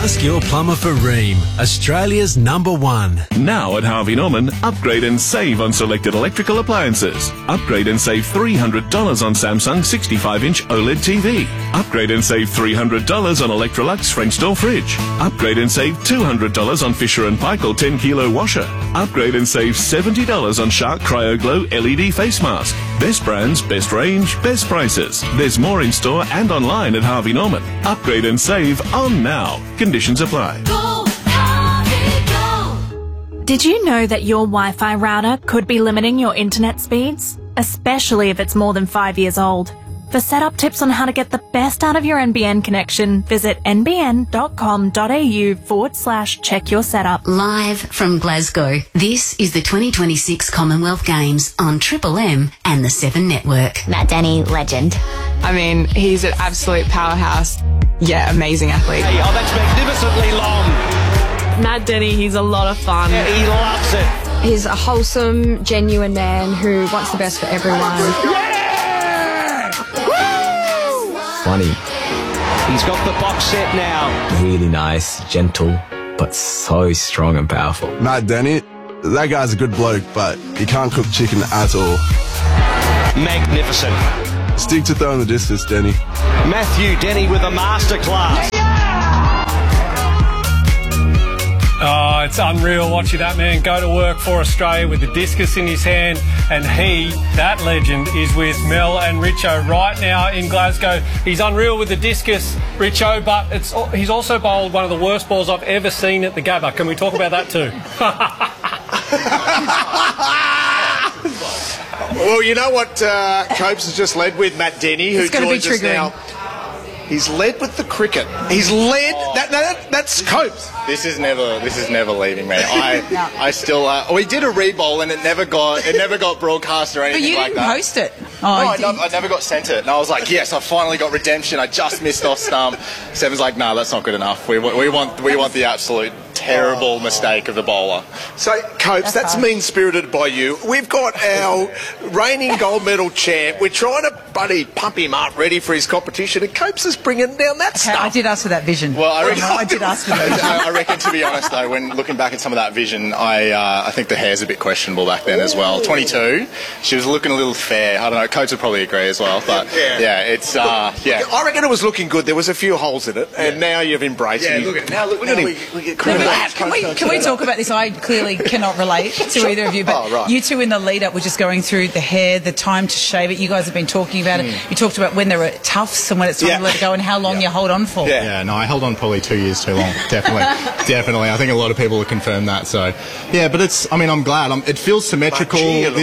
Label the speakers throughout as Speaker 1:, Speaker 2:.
Speaker 1: Ask your plumber for Rheem, Australia's #1.
Speaker 2: Now at Harvey Norman, upgrade and save on selected electrical appliances. Upgrade and save $300 on Samsung 65-inch OLED TV. Upgrade and save $300 on Electrolux French door fridge. Upgrade and save $200 on Fisher & Paykel 10-kilo washer. Upgrade and save $70 on Shark CryoGlow LED face mask. Best brands, best range, best prices. There's more in store and online at Harvey Norman. Upgrade and save on now. Conditions apply.
Speaker 3: Go, Harvey, go.
Speaker 4: Did you know that your Wi-Fi router could be limiting your internet speeds? Especially if it's more than 5 years old. For setup tips on how to get the best out of your NBN connection, visit nbn.com.au/check your setup.
Speaker 5: Live from Glasgow, this is the 2026 Commonwealth Games on Triple M and the 7 Network.
Speaker 6: Matt Denny, legend.
Speaker 7: I mean, he's an absolute powerhouse. Yeah, amazing athlete.
Speaker 8: Hey, oh, that's magnificently long.
Speaker 7: Matt Denny, he's a lot of fun.
Speaker 8: Yeah, he loves it.
Speaker 9: He's a wholesome, genuine man who wants the best for everyone.
Speaker 8: Yeah!
Speaker 10: Funny.
Speaker 8: He's got the box set now.
Speaker 10: Really nice, gentle, but so strong and powerful.
Speaker 11: Matt Denny, that guy's a good bloke, but he can't cook chicken at all.
Speaker 8: Magnificent.
Speaker 11: Stick to throwing the discus, Denny.
Speaker 8: Matthew Denny with a masterclass.
Speaker 12: Oh, it's unreal watching that man go to work for Australia with the discus in his hand, and he, that legend, is with Mel and Richo right now in Glasgow. He's unreal with the discus, Richo, but he's also bowled one of the worst balls I've ever seen at the Gabba. Can we talk about that too?
Speaker 13: Well, you know what Copes has just led with, Matt Denny, who joins us now. He's led with the cricket. He's led. That's Copes.
Speaker 14: This is never leaving me. I still. We did a re-bowl and it never got broadcast or anything like that.
Speaker 15: But you didn't post it.
Speaker 14: I never got sent it, and I was like, yes, I finally got redemption. I just missed off stump. Seven's like, no, that's not good enough. We want the absolute terrible mistake of the bowler.
Speaker 13: So, Copes, that's mean-spirited by you. We've got our reigning gold medal champ. We're trying to, pump him up, ready for his competition, and Copes is bringing down that stuff.
Speaker 15: I did ask for that vision.
Speaker 14: Well, I
Speaker 15: did ask for that.
Speaker 14: I reckon, to be honest, though, when looking back at some of that vision, I think the hair's a bit questionable back then as well. 22, she was looking a little fair. I don't know, Coach would probably agree as well, but it's
Speaker 13: I reckon it was looking good. There was a few holes in it, and now you've embraced it.
Speaker 14: Look at him.
Speaker 15: We get can we talk about this? I clearly cannot relate to either of you, but you two in the lead-up were just going through the hair, the time to shave it. You guys have been talking about it. You talked about when there are tufts and when it's time to let it go and how long you hold on for.
Speaker 16: Yeah, no, I held on probably 2 years too long. Definitely. I think a lot of people will confirm that. So, yeah, but I'm glad. It feels symmetrical.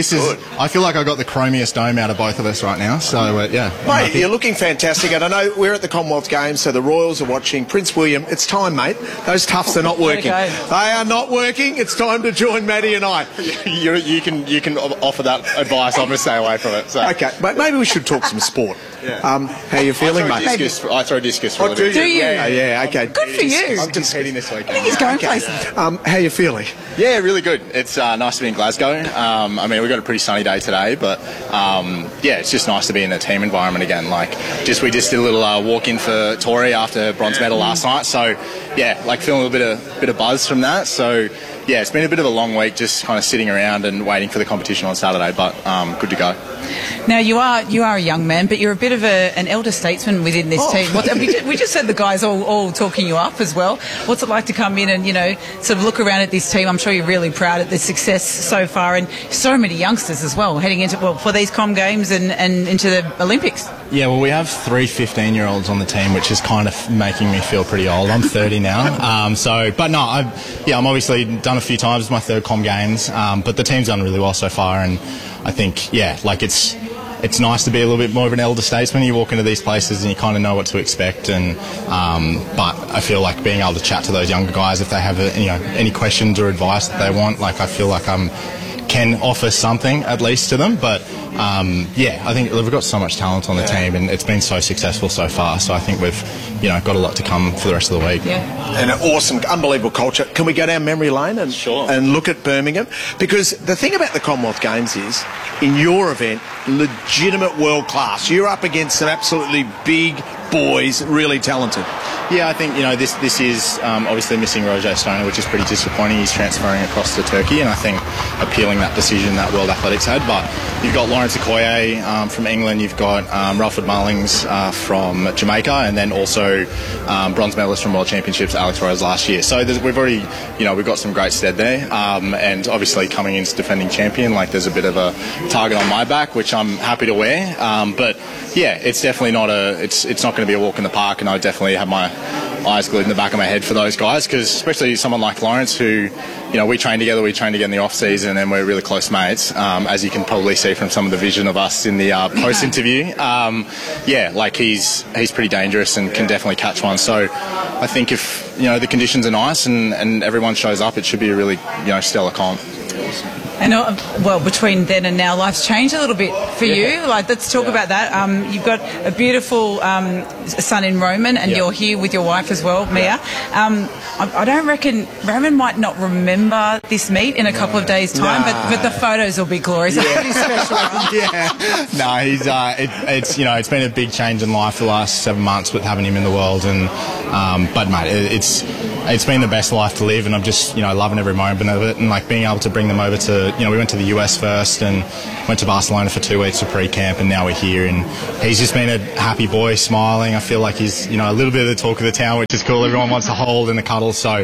Speaker 16: I feel like I got the chromiest dome out of both of us right now. So, yeah.
Speaker 13: Mate, you're looking fantastic. And I know we're at the Commonwealth Games, so the Royals are watching. Prince William, it's time, mate. Those tufts are not working. They are not working. It's time to join Maddie and I.
Speaker 14: You can offer that advice. I'm going to stay away from it. So.
Speaker 13: Okay, but maybe we should talk some sport. How are you feeling, mate?
Speaker 14: I throw discus for a living.
Speaker 15: Do you?
Speaker 13: Yeah, okay.
Speaker 15: Good for you.
Speaker 14: I'm competing this weekend.
Speaker 15: I think he's going places.
Speaker 13: How are you feeling?
Speaker 14: Yeah, really good. It's nice to be in Glasgow. We've got a pretty sunny day today, but it's just nice to be in a team environment again. We just did a little walk-in for Tory after bronze medal last night. So, feeling a bit of buzz from that. So, yeah, it's been a bit of a long week just kind of sitting around and waiting for the competition on Saturday, but good to go.
Speaker 15: Now, you are a young man, but you're a bit of an elder statesman within this team. We just said the guys all talking you up as well. What's it like to come in and, sort of look around at this team? I'm sure you're really proud of the success so far, and so many youngsters as well, heading into, for these Com Games and into the Olympics.
Speaker 16: Yeah, well, we have 3 15-year-olds on the team, which is kind of making me feel pretty old. I'm 30 now. I'm obviously done a few times. It's my 3rd Com Games, but the team's done really well so far, and I think, it's nice to be a little bit more of an elder statesman. You walk into these places and you kind of know what to expect, and but I feel like being able to chat to those younger guys if they have any questions or advice that they want, I feel like can offer something at least to them. But I think we've got so much talent on the team, and it's been so successful so far. So I think we've got a lot to come for the rest of the week.
Speaker 13: Yeah. And an awesome, unbelievable culture. Can we go down memory lane and look at Birmingham? Because the thing about the Commonwealth Games is, in your event, legitimate world class. You're up against some absolutely big boys, really talented.
Speaker 16: Yeah, I think, this is obviously missing Roger Stoner, which is pretty disappointing. He's transferring across to Turkey, and I think appealing that decision that World Athletics had. But you've got Lawrence Okoye from England, you've got Ralford Mullings from Jamaica, and then also bronze medalist from World Championships, Alex Rose, last year. So we've already, we've got some great stead there. And obviously coming in as defending champion, there's a bit of a target on my back, which I'm happy to wear. But yeah, it's definitely not it's not going to be a walk in the park, and I definitely have my eyes glued in the back of my head for those guys, because especially someone like Lawrence, who, we train together in the off season, and we're really close mates, as you can probably see from some of the vision of us in the post interview. He's pretty dangerous and can definitely catch one. So I think if the conditions are nice and everyone shows up, it should be a really stellar comp.
Speaker 15: And between then and now, life's changed a little bit for you. Let's talk about that. You've got a beautiful son in Roman, and you're here with your wife as well, Mia. I don't reckon Roman might not remember this meet in a couple of days' time, but the photos will be glorious. It's pretty special.
Speaker 16: No, he's it's been a big change in life the last 7 months with having him in the world, and but mate, it's been the best life to live, and I'm just loving every moment of it, and being able to bring them over to we went to the US first and went to Barcelona for 2 weeks of pre-camp, and now we're here, and he's just been a happy boy, smiling. I feel like he's a little bit of the talk of the town, which is cool. Everyone wants to hold and the cuddle, so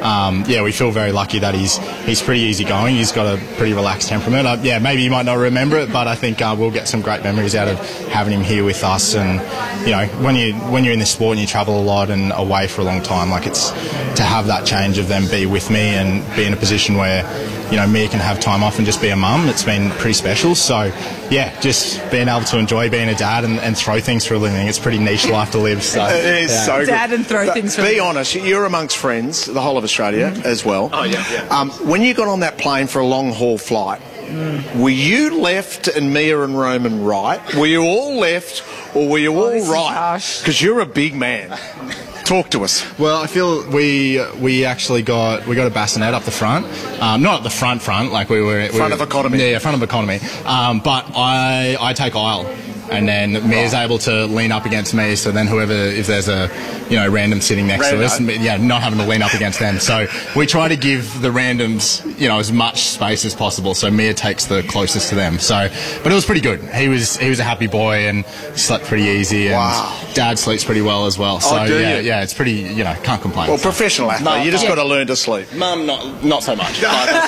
Speaker 16: we feel very lucky that he's pretty easygoing. He's got a pretty relaxed temperament. Maybe you might not remember it, but I think we'll get some great memories out of having him here with us. And when you're in this sport and you travel a lot and away for a long time, it's to have that change of them be with me and be in a position where Mia can have time off and just be a mum. It's been pretty special. So just being able to enjoy being a dad and throw things for a living. It's a pretty niche life to live. So
Speaker 13: it is so good.
Speaker 15: Dad and throw things for a living.
Speaker 13: Be honest, you're amongst friends, the whole of Australia as well.
Speaker 14: Oh yeah.
Speaker 13: When you got on that plane for a long haul flight, were you left and Mia and Roman right? Were you all left, or were you all right? Because you're a big man. Talk to us.
Speaker 16: Well, I feel we actually got a bassinet up the front, not at the front, we were
Speaker 13: front of economy.
Speaker 16: Yeah, front of economy. But I take aisle, and then Mia's able to lean up against me. So then if there's a random sitting next to us, not having to lean up against them. So we try to give the randoms as much space as possible. So Mia takes the closest to them. So, but it was pretty good. He was a happy boy and slept pretty easy. And Dad sleeps pretty well as well. So it's pretty can't complain.
Speaker 13: Well, professional athlete, you just got to learn to sleep.
Speaker 16: Mum, not so much.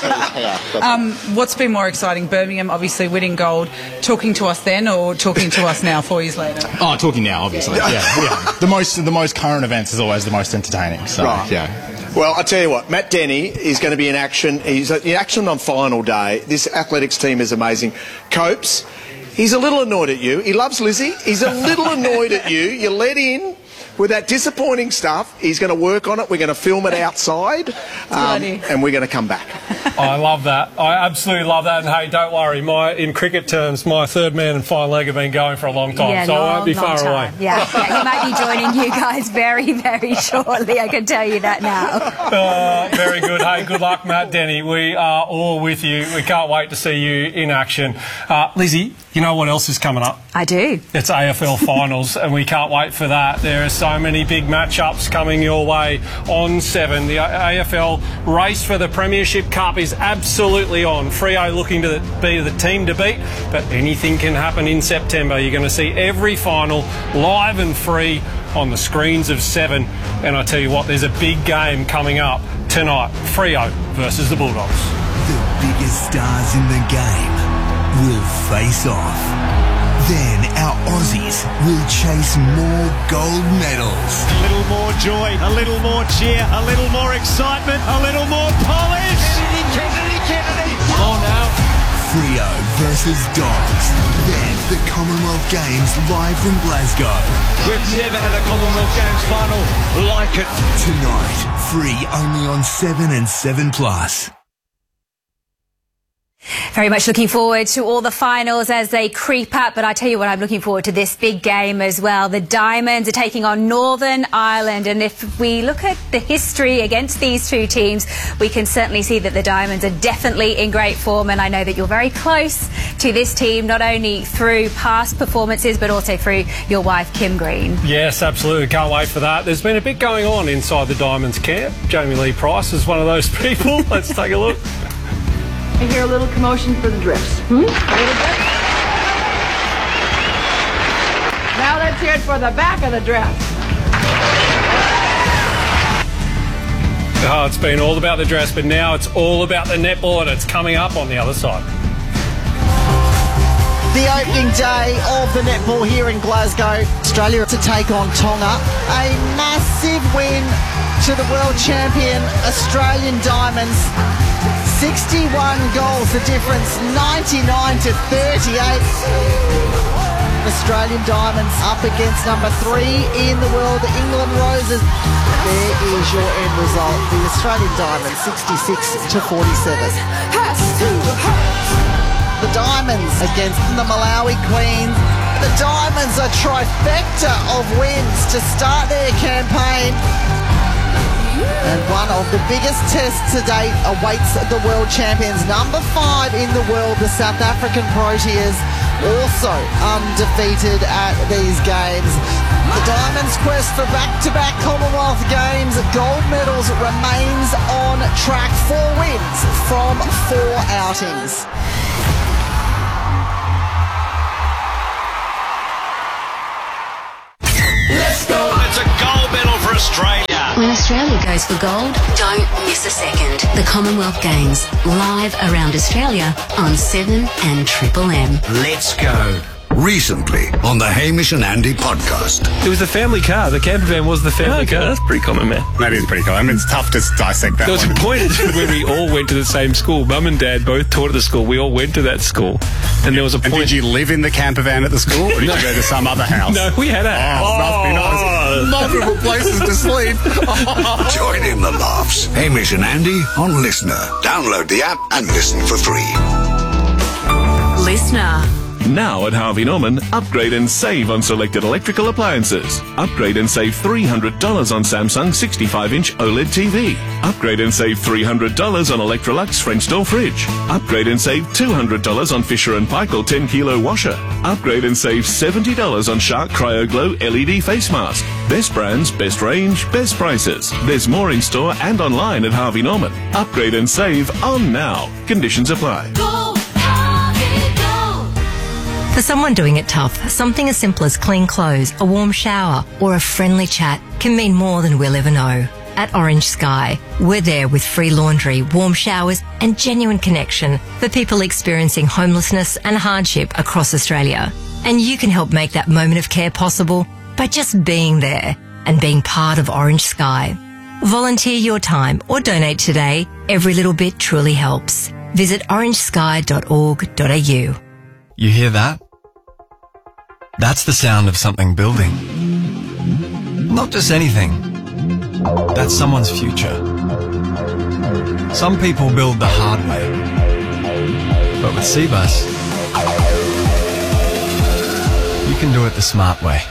Speaker 15: What's been more exciting? Birmingham, obviously winning gold. Talking to us then, or talking to us now 4 years later?
Speaker 16: Oh, talking now, obviously. Yeah. The most current events is always the most entertaining. So
Speaker 13: Well, I tell you what, Matt Denny is going to be in action. He's in action on final day. This athletics team is amazing. Copes, he's a little annoyed at you. He loves Lizzie. He's a little annoyed at you. You let in with that disappointing stuff. He's going to work on it. We're going to film it outside, and we're going to come back.
Speaker 12: I love that. I absolutely love that. And hey, don't worry. In cricket terms, my third man and final leg have been going for a long time, so I won't be far away.
Speaker 6: Yeah, he might be joining you guys very, very shortly. I can tell you that now.
Speaker 12: Very good. Hey, good luck, Matt Denny. We are all with you. We can't wait to see you in action. Lizzie, you know what else is coming up?
Speaker 6: I do.
Speaker 12: It's AFL finals, and we can't wait for that. There are so many big matchups coming your way on 7. The AFL race for the Premiership Cup is absolutely on. Freo looking to be the team to beat, but anything can happen in September. You're going to see every final live and free on the screens of 7. And I tell you what, there's a big game coming up tonight. Freo versus the Bulldogs.
Speaker 1: The biggest stars in the game will face off. Then our Aussies will chase more gold medals.
Speaker 17: A little more joy, a little more cheer, a little more excitement, a little more polish. Kennedy. Come on now.
Speaker 1: Freo versus Dogs. Then the Commonwealth Games live from Glasgow.
Speaker 17: We've never had a Commonwealth Games final like it.
Speaker 1: Tonight, free only on 7 and 7 Plus.
Speaker 6: Very much looking forward to all the finals as they creep up, but I tell you what, I'm looking forward to this big game as well. The Diamonds are taking on Northern Ireland, and if we look at the history against these two teams, we can certainly see that the Diamonds are definitely in great form, and I know that you're very close to this team, not only through past performances, but also through your wife, Kim Green.
Speaker 12: Yes, absolutely. Can't wait for that. There's been a bit going on inside the Diamonds camp. Jamie Lee Price is one of those people. Let's take a look.
Speaker 18: I hear a little commotion for the drifts. A little bit. Now let's hear it for the back of the dress.
Speaker 12: Oh, it's been all about the dress, but now it's all about the netball, and it's coming up on the other side.
Speaker 19: The opening day of the netball here in Glasgow. Australia to take on Tonga. A massive win to the world champion Australian Diamonds. 61 goals the difference, 99 to 38. Australian Diamonds up against number 3 in the world, the England Roses. There is your end result. The Australian Diamonds 66 to 47. The Diamonds against the Malawi Queens. The Diamonds a trifecta of wins to start their campaign. And one of the biggest tests to date awaits the world champions. Number 5 in the world, the South African Proteas, also undefeated at these games. The Diamonds' quest for back-to-back Commonwealth Games gold medals remains on track. 4 wins from 4 outings.
Speaker 8: Let's go! It's a gold medal for Australia.
Speaker 5: When Australia goes for gold, don't miss a second. The Commonwealth Games, live around Australia on 7 and Triple M.
Speaker 1: Let's go. Recently on the Hamish and Andy podcast.
Speaker 20: It was the family car. The camper van was the family car. That's pretty common, man.
Speaker 21: That is pretty common. I mean, it's tough to dissect that.
Speaker 20: There was a point when we all went to the same school. Mum and Dad both taught at the school. We all went to that school. And there was a point...
Speaker 21: And did you live in the camper van at the school, or did you go to some other house?
Speaker 20: No, we had a house.
Speaker 21: Must be nice. Multiple places to sleep.
Speaker 1: Join in the laughs. Hamish and Andy on Listener. Download the app and listen for free.
Speaker 5: Listener.
Speaker 2: Now at Harvey Norman, upgrade and save on selected electrical appliances. Upgrade and save $300 on Samsung 65-inch OLED TV. Upgrade and save $300 on Electrolux French door fridge. Upgrade and save $200 on Fisher & Paykel 10-kilo washer. Upgrade and save $70 on Shark CryoGlow LED face mask. Best brands, best range, best prices. There's more in store and online at Harvey Norman. Upgrade and save on now. Conditions apply.
Speaker 22: For someone doing it tough, something as simple as clean clothes, a warm shower, or a friendly chat can mean more than we'll ever know. At Orange Sky, we're there with free laundry, warm showers, and genuine connection for people experiencing homelessness and hardship across Australia. And you can help make that moment of care possible by just being there and being part of Orange Sky. Volunteer your time or donate today. Every little bit truly helps. Visit orangesky.org.au.
Speaker 23: You hear that? That's the sound of something building. Not just anything. That's someone's future. Some people build the hard way. But with CBus, you can do it the smart way.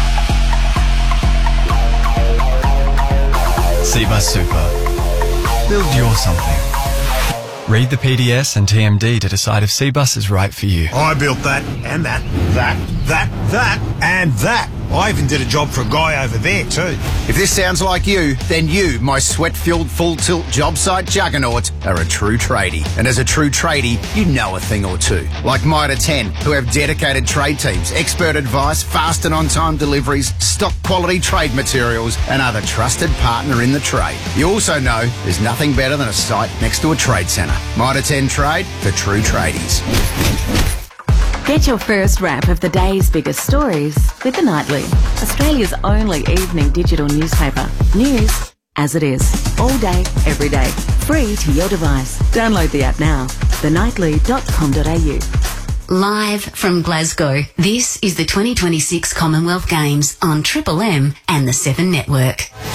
Speaker 23: CBus Super. Build your something. Read the PDS and TMD to decide if CBus is right for you.
Speaker 24: I built that, and that, and that. I even did a job for a guy over there too.
Speaker 25: If this sounds like you, then you, my sweat-filled full-tilt job site juggernaut, are a true tradie. And as a true tradie, you know a thing or two. Like Mitre 10, who have dedicated trade teams, expert advice, fast and on-time deliveries, stock quality trade materials, and other trusted partner in the trade. You also know there's nothing better than a site next to a trade centre. Mitre 10 Trade for true tradies.
Speaker 26: Get your first wrap of the day's biggest stories with The Nightly, Australia's only evening digital newspaper. News as it is, all day, every day, free to your device. Download the app now, thenightly.com.au.
Speaker 5: Live from Glasgow, this is the 2026 Commonwealth Games on Triple M and the 7 Network.